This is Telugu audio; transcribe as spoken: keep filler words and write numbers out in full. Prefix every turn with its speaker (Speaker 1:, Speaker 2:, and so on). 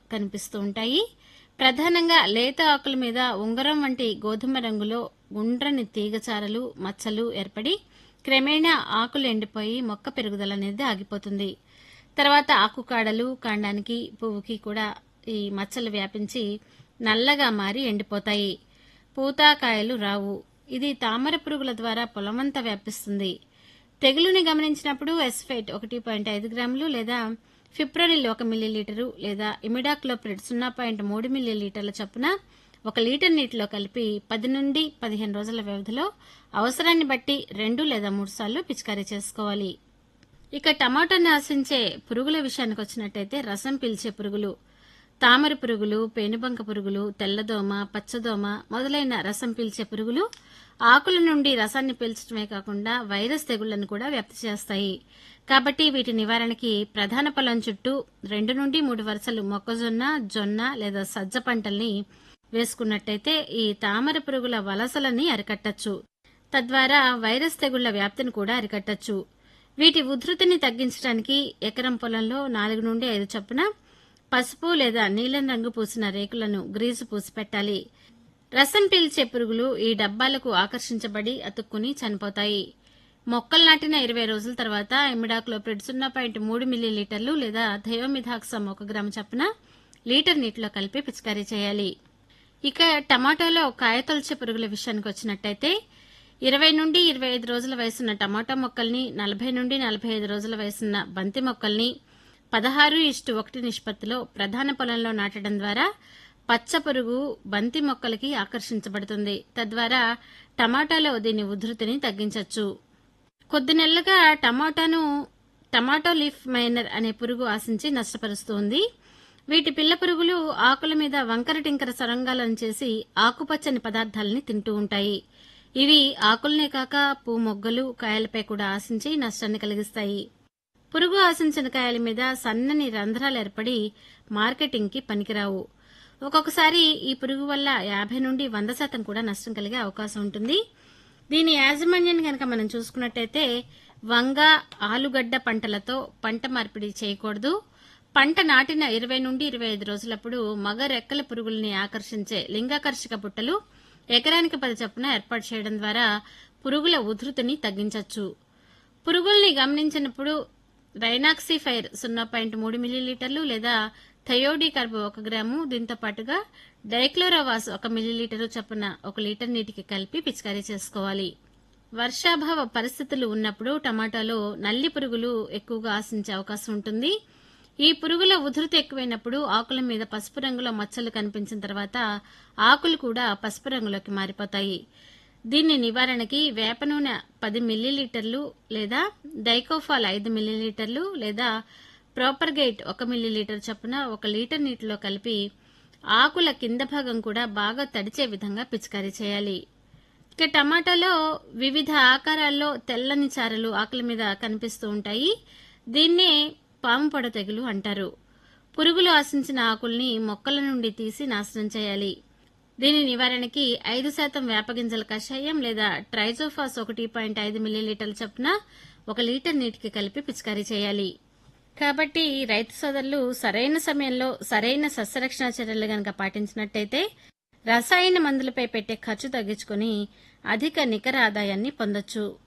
Speaker 1: కనిపిస్తూ ఉంటాయి. ప్రధానంగా లేత ఆకుల మీద ఉంగరం వంటి గోధుమ రంగులో గుండ్రని తీగచారలు, మచ్చలు ఏర్పడి క్రమేణా ఆకులు ఎండిపోయి మొక్క పెరుగుదల అనేది ఆగిపోతుంది. తర్వాత ఆకు కాడలు, కాండానికి, పువ్వుకి కూడా ఈ మచ్చలు వ్యాపించి నల్లగా మారి ఎండిపోతాయి. పూత, కాయలు రావు. ఇది తామర పురుగుల ద్వారా పొలమంతా వ్యాపిస్తుంది. తెగులుని గమనించినప్పుడు ఎస్ఫేట్ ఒకటి పాయింట్ ఐదు గ్రాములు లేదా ఫిప్రోనిల్ ఒక మిల్లీలీటరు లేదా ఇమిడాక్లోప్రిడ్ సున్నా పాయింట్ మూడు మిల్లీలీటర్ల చొప్పున ఒక లీటర్ నీటిలో కలిపి పది నుండి పదిహేను రోజుల వ్యవధిలో అవసరాన్ని బట్టి రెండు లేదా మూడు సార్లు పిచికారీ చేసుకోవాలి. ఇక టమాటాను ఆశించే పురుగుల విషయానికి వచ్చినట్టయితే రసం పీల్చే పురుగులు, తామర పురుగులు, పేనుబంక పురుగులు, తెల్లదోమ, పచ్చదోమ మొదలైన రసం పీల్చే పురుగులు ఆకుల నుండి రసాన్ని పీల్చడమే కాకుండా వైరస్ తెగుళ్లను కూడా వ్యాప్తి చేస్తాయి. కాబట్టి వీటి నివారణకి ప్రధాన పొలం చుట్టూ రెండు నుండి మూడు వరుసలు మొక్కజొన్న, జొన్న లేదా సజ్జ పంటల్ని వేసుకున్నట్టయితే ఈ తామర పురుగుల వలసలని అరికట్టచ్చు. తద్వారా వైరస్ తెగుళ్ల వ్యాప్తిని కూడా అరికట్టచ్చు. వీటి ఉధృతిని తగ్గించడానికి ఎకరం పొలంలో నాలుగు నుండి ఐదు చొప్పున పసుపు లేదా నీలం రంగు పూసిన రేకులను గ్రీజు పూసి పెట్టాలి. రసం పీల్చే పురుగులు ఈ డబ్బాలకు ఆకర్షించబడి అతుక్కుని చనిపోతాయి. మొక్కలు నాటిన ఇరవై రోజుల తర్వాత ఇమిడాక్లోప్రిడ్ సున్నా పాయింట్ మూడు మిల్లీలీటర్లు లేదా థయోమిథాక్సమ్ ఒక గ్రాము చొప్పున లీటర్ నీటిలో కలిపి పిచికారీ చేయాలి. ఇక టమాటాలో కాయతొలచే పురుగుల విషయానికి వచ్చినట్టయితే ఇరవై నుండి ఇరవై ఐదు రోజుల వయసున్న టమాటా మొక్కల్ని, నలభై నుండి నలభై ఐదు రోజుల వయసున్న బంతి మొక్కల్ని పదహారు ఇష్టు ఒకటి నిష్పత్తిలో ప్రధాన పొలంలో నాటడం ద్వారా పచ్చ పురుగు బంతి మొక్కలకి ఆకర్షించబడుతుంది. తద్వారా టమాటాలో దీని ఉధృతిని తగ్గించవచ్చు. కొద్ది నెలలుగా టమాటాను టమాటో లీఫ్ మైనర్ అనే పురుగు ఆశించి నష్టపరుస్తుంది. వీటి పిల్ల పురుగులు ఆకుల మీద వంకర టింకర సొరంగాలను చేసి ఆకుపచ్చని పదార్థాలని తింటూ ఉంటాయి. ఇవి ఆకులనే కాక పూ మొగ్గలు, కాయలపై కూడా ఆశించి నష్టాన్ని కలిగిస్తాయి. పురుగు ఆశించిన కాయల మీద సన్నని రంధ్రాలు ఏర్పడి మార్కెటింగ్ కి పనికిరావు. ఒక్కొక్కసారి ఈ పురుగు వల్ల యాభై నుండి వంద శాతం కూడా నష్టం కలిగే అవకాశం ఉంటుంది. దీని యాజమాన్యాన్ని కనుక మనం చూసుకున్నట్టయితే వంగ, ఆలుగడ్డ పంటలతో పంట మార్పిడి చేయకూడదు. పంట నాటిన ఇరవై నుండి ఇరవై ఐదు రోజులప్పుడు మగ రెక్కల పురుగుల్ని ఆకర్షించే లింగాకర్షక బుట్టలు ఎకరానికి పది చొప్పున ఏర్పాటు చేయడం ద్వారా పురుగుల ఉధృతిని తగ్గించవచ్చు. పురుగుల్ని గమనించినప్పుడు రైనాక్సిఫైర్ సున్నా పాయింట్ మూడు మిల్లీలీటర్లు లేదా థయోడికార్బ్ ఒక గ్రాము, దీంతో పాటుగా డైక్లోరోవాస్ ఒక మిల్లీలీటరు చొప్పున ఒక లీటర్ నీటికి కలిపి పిచికారీ చేసుకోవాలి. వర్షాభావ పరిస్థితులు ఉన్నప్పుడు టమాటాలో నల్లి పురుగులు ఎక్కువగా ఆశించే అవకాశం ఉంటుంది. ఈ పురుగుల ఉధృతి ఎక్కువైనప్పుడు ఆకుల మీద పసుపు రంగులో మచ్చలు కనిపించిన తర్వాత ఆకులు కూడా పసుపు రంగులోకి మారిపోతాయి. దీని నివారణకి వేప నూనె పది మిల్లీలీటర్లు లేదా డైకోఫాల్ ఐదు మిల్లీలీటర్లు లేదా ప్రోపర్గైట్ ఒక మిల్లీలీటర్ చొప్పున ఒక లీటర్ నీటిలో కలిపి ఆకుల కింద భాగం కూడా బాగా తడిచే విధంగా పిచికారీ చేయాలి. ఇక టమాటాలో వివిధ ఆకారాల్లో తెల్లని చారలు ఆకుల మీద కనిపిస్తూ ఉంటాయి. దీన్నే పాము పొడ తెగులు అంటారు. పురుగులు ఆశించిన ఆకుల్ని మొక్కల నుండి తీసి నాశనం చేయాలి. దీని నివారణకి ఐదు శాతం వేపగింజల కషాయం లేదా ట్రైజోఫాస్ ఒకటి పాయింట్ ఐదు మిల్లీలీటర్ల చొప్పున ఒక లీటర్ నీటికి కలిపి పిచికారీ చేయాలి. కాబట్టి రైతు సోదరులు సరైన సమయంలో సరైన సస్యరక్షణ చర్యలు గనక పాటించినట్టయితే రసాయన మందులపై పెట్టే ఖర్చు తగ్గించుకుని అధిక నికర ఆదాయాన్ని పొందొచ్చు.